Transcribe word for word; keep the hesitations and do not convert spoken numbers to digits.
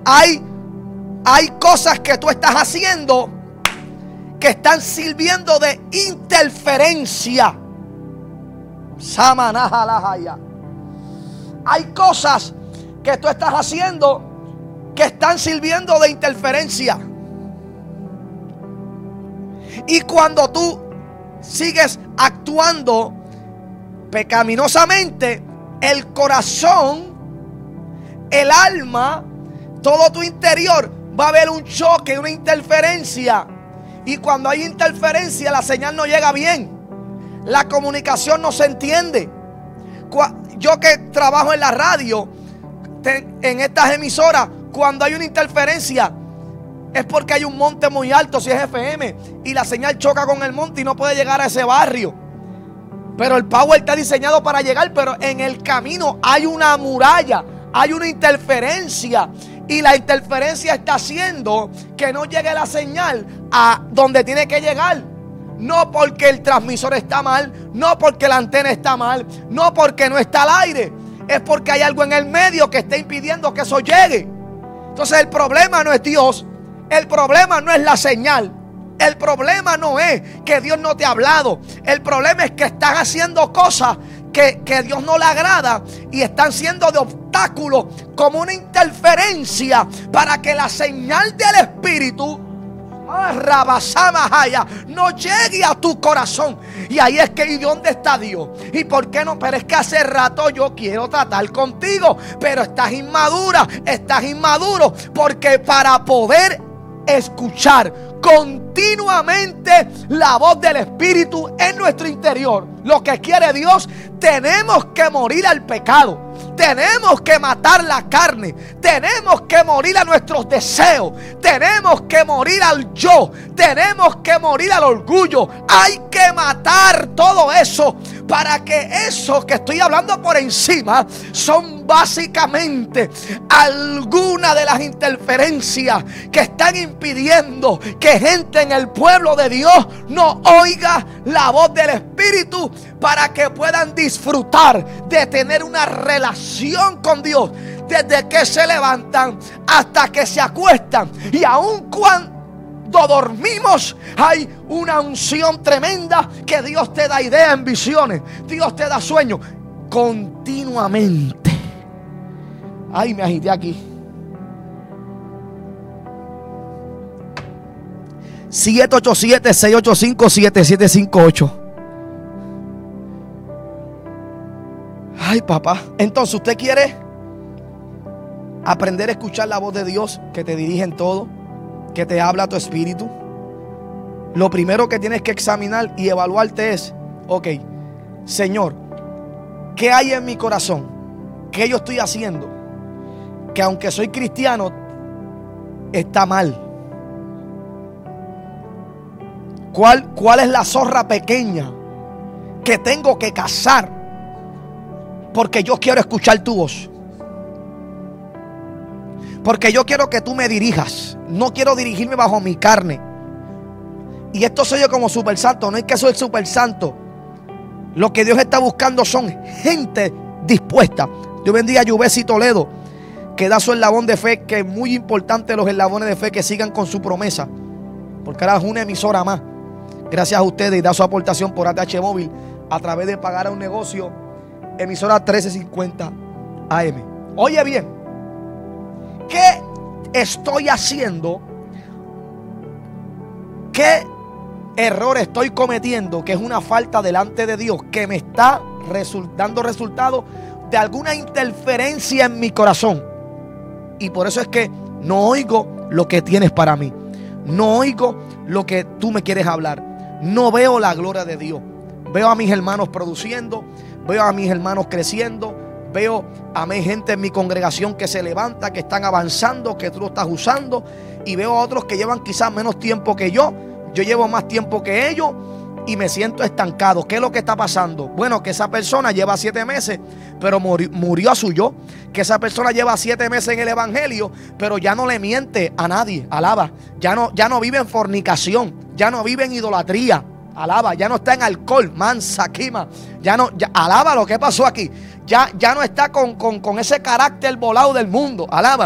Hay, hay cosas que tú estás haciendo que están sirviendo de interferencia. Hay cosas que tú estás haciendo que están sirviendo de interferencia. Y cuando tú sigues actuando pecaminosamente, el corazón, el alma, todo tu interior va a haber un choque, una interferencia. Y cuando hay interferencia, la señal no llega bien. La comunicación no se entiende. Yo que trabajo en la radio, en estas emisoras, cuando hay una interferencia, es porque hay un monte muy alto, si es F M, y la señal choca con el monte y no puede llegar a ese barrio. Pero el power está diseñado para llegar, pero en el camino hay una muralla, hay una interferencia. Y la interferencia está haciendo que no llegue la señal a donde tiene que llegar. No porque el transmisor está mal, no porque la antena está mal, no porque no está al aire. Es porque hay algo en el medio que está impidiendo que eso llegue. Entonces el problema no es Dios. El problema no es la señal. El problema no es que Dios no te ha hablado. El problema es que están haciendo cosas que, que Dios no le agrada y están siendo de obstáculos, como una interferencia para que la señal del Espíritu no llegue a tu corazón. Y ahí es que, ¿y dónde está Dios? ¿Y por qué no? Pero es que hace rato yo quiero tratar contigo, pero estás inmadura, estás inmaduro, porque para poder escuchar continuamente la voz del Espíritu en nuestro interior, lo que quiere Dios, tenemos que morir al pecado. Tenemos que matar la carne. Tenemos que morir a nuestros deseos. Tenemos que morir al yo. Tenemos que morir al orgullo. Hay que matar todo eso, para que eso que estoy hablando por encima son básicamente algunas de las interferencias que están impidiendo que gente en el pueblo de Dios no oiga la voz del Espíritu, para que puedan disfrutar de tener una relación con Dios desde que se levantan hasta que se acuestan. Y aun cuando dormimos, hay una unción tremenda que Dios te da idea en visiones, Dios te da sueños continuamente. Ay, me agité aquí. siete ocho siete, seis ocho cinco, siete siete cinco ocho. Ay, papá. Entonces, ¿usted quiere aprender a escuchar la voz de Dios que te dirige en todo, que te habla a tu espíritu? Lo primero que tienes que examinar y evaluarte es: ok, Señor, ¿qué hay en mi corazón? ¿Qué yo estoy haciendo que, aunque soy cristiano, está mal? ¿Cuál, cuál es la zorra pequeña que tengo que cazar? Porque yo quiero escuchar tu voz. Porque yo quiero que tú me dirijas. No quiero dirigirme bajo mi carne. Y esto soy yo como super santo. No es que soy super santo. Lo que Dios está buscando son gente dispuesta. Dios bendiga a Yubesi Toledo, que da su eslabón de fe, que es muy importante los eslabones de fe que sigan con su promesa. Porque ahora es una emisora más. Gracias a ustedes, y da su aportación por A T H Móvil a través de pagar a un negocio. Emisora trece cincuenta A M. Oye bien, ¿qué estoy haciendo? ¿Qué error estoy cometiendo? Que es una falta delante de Dios, que me está result- dando resultado de alguna interferencia en mi corazón. Y por eso es que no oigo lo que tienes para mí. No oigo lo que tú me quieres hablar. No veo la gloria de Dios. Veo a mis hermanos produciendo. Veo a mis hermanos creciendo. Veo a mi gente en mi congregación que se levanta, que están avanzando, que tú lo estás usando. Y veo a otros que llevan quizás menos tiempo que yo. Yo llevo más tiempo que ellos y me siento estancado. ¿Qué es lo que está pasando? Bueno, que esa persona lleva siete meses, pero murió, murió a su yo. Que esa persona lleva siete meses en el evangelio, pero ya no le miente a nadie. Alaba. Ya no, ya no vive en fornicación. Ya no vive en idolatría. Alaba, ya no está en alcohol, mansa, quima. Ya no, ya, alaba lo que pasó aquí. Ya, ya no está con, con, con ese carácter volado del mundo. Alaba.